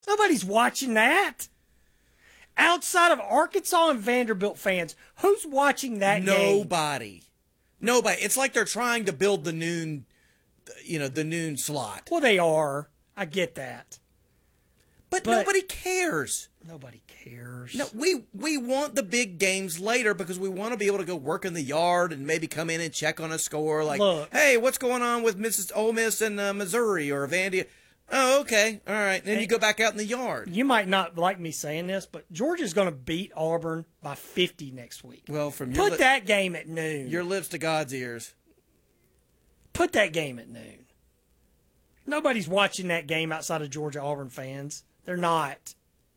Nobody's watching that. Outside of Arkansas and Vanderbilt fans, who's watching that game? Nobody. It's like they're trying to build the noon slot. Well, they are. I get that. But nobody cares. Nobody cares. No, we want the big games later because we want to be able to go work in the yard and maybe come in and check on a score. Like, look, hey, what's going on with Ole Miss and Missouri or Vandy? Oh, okay. All right. Then you go back out in the yard. You might not like me saying this, but Georgia's going to beat Auburn by 50 next week. Well, Put that game at noon. Your lips to God's ears. Put that game at noon. Nobody's watching that game outside of Georgia Auburn fans. They're not.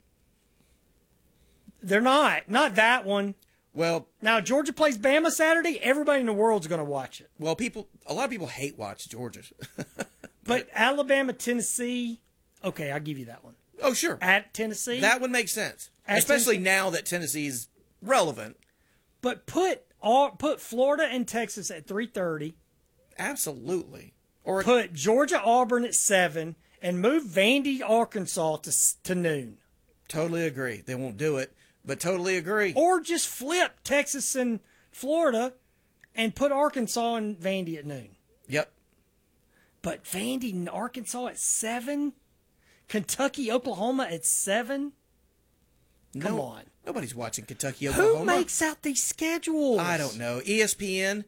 They're not. Not that one. Well, now Georgia plays Bama Saturday. Everybody in the world's going to watch it. Well, a lot of people hate watch Georgia. But Alabama, Tennessee, okay, I'll give you that one. Oh, sure. At Tennessee? That would make sense. Especially now that Tennessee's relevant. But put Florida and Texas at 3:30. Absolutely. Or put Georgia Auburn at 7 and move Vandy Arkansas to noon. Totally agree. They won't do it, but totally agree. Or just flip Texas and Florida and put Arkansas and Vandy at noon. Yep. But Vandy and Arkansas at 7? Kentucky, Oklahoma at 7? Come on. Nobody's watching Kentucky, Oklahoma. Who makes out these schedules? I don't know. ESPN?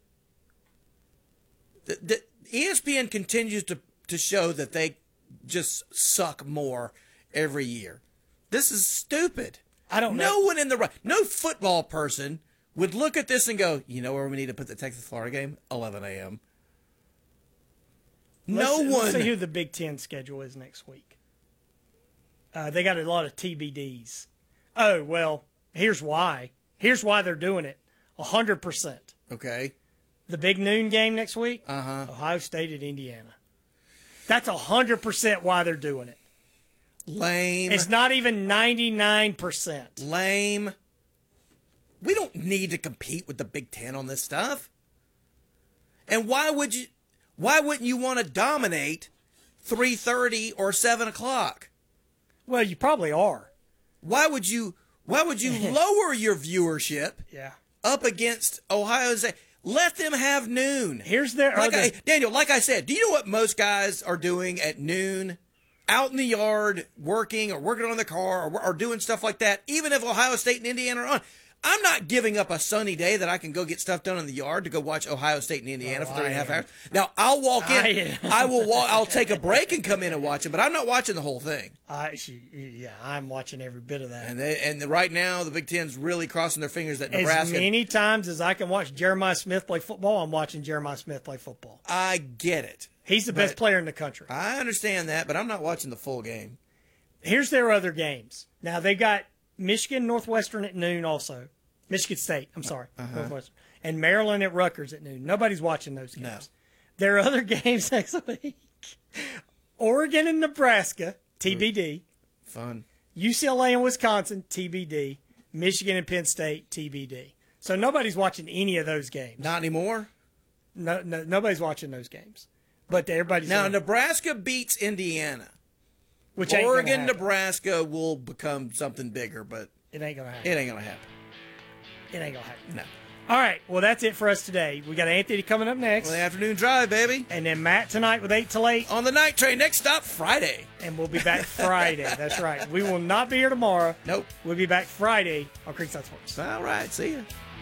The ESPN continues to show that they just suck more every year. This is stupid. I don't know. No football person would look at this and go, you know where we need to put the Texas-Florida game? 11 a.m. Let's see who the Big Ten schedule is next week. They got a lot of TBDs. Oh, well, here's why. Here's why they're doing it. 100%. Okay. The big noon game next week? Uh-huh. Ohio State at Indiana. That's 100% why they're doing it. Lame. It's not even 99%. Lame. We don't need to compete with the Big Ten on this stuff. And why wouldn't you want to dominate 3:30 or 7 o'clock? Well, you probably are. Why would you lower your viewership up against Ohio State? Let them have noon. Here's their Daniel, like I said, do you know what most guys are doing at noon? Out in the yard, working on the car or doing stuff like that, even if Ohio State and Indiana are on. I'm not giving up a sunny day that I can go get stuff done in the yard to go watch Ohio State and Indiana for 3.5 hours. Now, I'll walk in. I'll take a break and come in and watch it, but I'm not watching the whole thing. I'm watching every bit of that. And right now, the Big Ten's really crossing their fingers that Nebraska. As many times as I can watch Jeremiah Smith play football, I'm watching Jeremiah Smith play football. I get it. He's the best player in the country. I understand that, but I'm not watching the full game. Here's their other games. Now, they've got Michigan Northwestern at noon also. Michigan State, I'm sorry. Northwestern. And Maryland at Rutgers at noon. Nobody's watching those games. No. There are other games next week. Oregon and Nebraska, TBD. Fun. UCLA and Wisconsin, TBD. Michigan and Penn State, TBD. So nobody's watching any of those games. Not anymore? No, nobody's watching those games. But everybody's now, Nebraska beats Indiana. Which Oregon, Nebraska will become something bigger, but it ain't going to happen. It ain't going to happen. It ain't going to happen. No. All right. Well, that's it for us today. We got Anthony coming up next. Well, the afternoon drive, baby. And then Matt tonight with 8 till 8. On the night train. Next stop, Friday. And we'll be back Friday. That's right. We will not be here tomorrow. Nope. We'll be back Friday on Creekside Sports. All right. See ya.